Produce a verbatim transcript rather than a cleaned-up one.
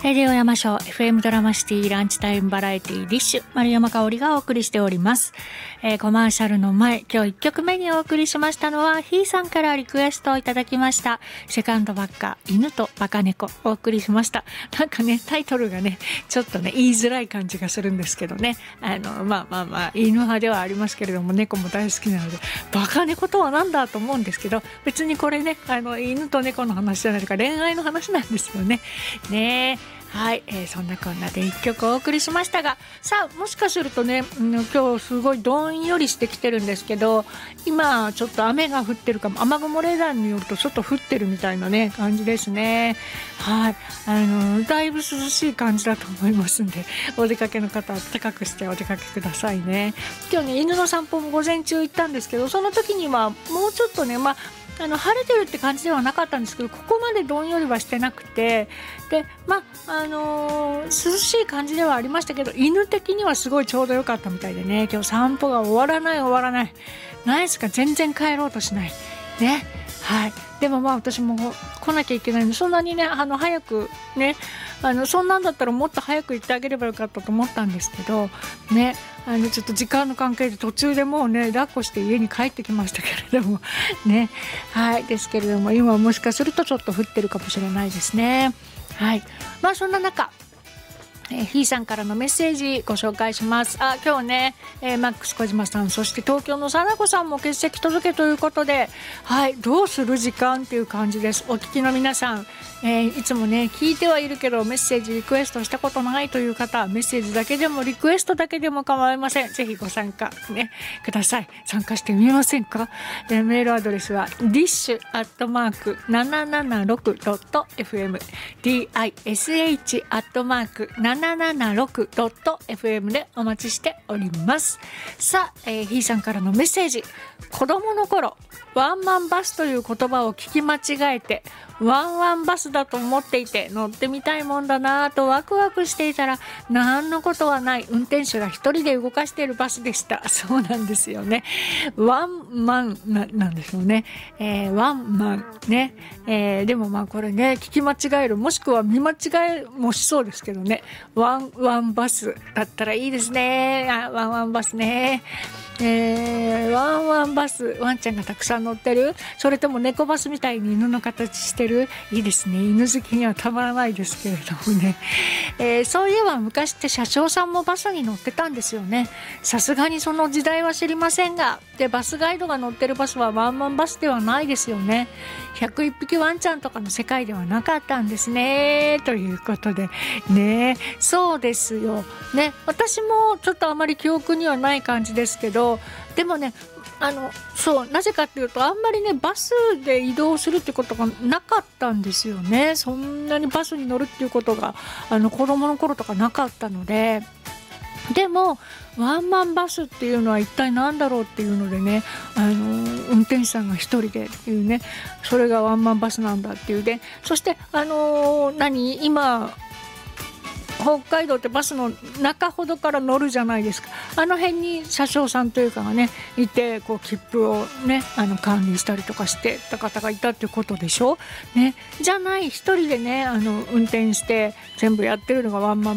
レディオ山椒 エフエム ドラマシティランチタイムバラエティディッシュ丸山香織がお送りしております、えー、コマーシャルの前、今日いっきょくめにお送りしましたのはひーさんからリクエストをいただきましたセカンドバッカー犬とバカ猫お送りしました。なんかねタイトルがねちょっとね言いづらい感じがするんですけどね、あのまあまあまあ犬派ではありますけれども猫も大好きなのでバカ猫とはなんだと思うんですけど、別にこれねあの犬と猫の話じゃないか恋愛の話なんですよね。ねえはい、えー、そんなこんなでいっきょくお送りしましたが、さあもしかするとね、うん、今日すごいどんよりしてきてるんですけど、今ちょっと雨が降ってるかも、雨雲レーダーによるとちょっと降ってるみたいなね感じですね。はい、あのだいぶ涼しい感じだと思いますんで、お出かけの方は暖かくしてお出かけくださいね。今日ね犬の散歩も午前中行ったんですけど、その時にはもうちょっとねまああの晴れてるって感じではなかったんですけど、ここまでどんよりはしてなくて、でまああのー、涼しい感じではありましたけど、犬的にはすごいちょうど良かったみたいでね、今日散歩が終わらない終わらないないですか、全然帰ろうとしないね。はい、でもまあ私も来なきゃいけないので、そんなにねあの早くねあのそんなんだったらもっと早く行ってあげればよかったと思ったんですけどね、あのちょっと時間の関係で途中でもうね抱っこして家に帰ってきましたけれどもね、はいですけれども今もしかするとちょっと降ってるかもしれないですね。はい、まあそんな中えー、ひーさんからのメッセージご紹介します。あ今日ね、えー、マックス小島さん、そして東京のさなこさんも欠席届ということで、はいどうする時間っていう感じです。お聞きの皆さん、えー、いつもね聞いてはいるけどメッセージリクエストしたことないという方、メッセージだけでもリクエストだけでも構いません。ぜひご参加ねください。参加してみませんか。えー、メールアドレスは ディッシュ アットマーク ななななろく ドット エフエム ディッ アットマーク ななななろく ドット エフエム でお待ちしております。さあ、えー、ひーさんからのメッセージ。子供の頃ワンマンバスという言葉を聞き間違えてワンワンバスだと思っていて乗ってみたいもんだなとワクワクしていたら何のことはない運転手が一人で動かしているバスでした。そうなんですよね。ワンマン な, なんですよね、えー、ワンマンね、えー、でもまあこれね聞き間違えるもしくは見間違えもしそうですけどね、ワンワンバスだったらいいですね。あワンワンバスね、えー、ワンワンバス、ワンちゃんがたくさん乗ってる、それとも猫バスみたいに犬の形してる、いいですね。犬好きにはたまらないですけれどもね、えー、そういえば昔って車掌さんもバスに乗ってたんですよね。さすがにその時代は知りませんが、でバスガイドが乗ってるバスはワンマンバスではないですよね。ひゃくいっぴきワンちゃんとかの世界ではなかったんですね、ということでね、そうですよね。私もちょっとあまり記憶にはない感じですけど、でもねあのそうなぜかっていうとあんまりねバスで移動するってことがなかったんですよね。そんなにバスに乗るっていうことがあの子供の頃とかなかったので、でもワンマンバスっていうのは一体何だろうっていうのでね、あの運転手さんが一人でっていうね、それがワンマンバスなんだっていうで、そしてあの何今北海道ってバスの中ほどから乗るじゃないですか。あの辺に車掌さんというかがねいて、こう切符をねあの管理したりとかしてた方がいたってことでしょ、ね、じゃない一人でねあの運転して全部やってるのがワンマン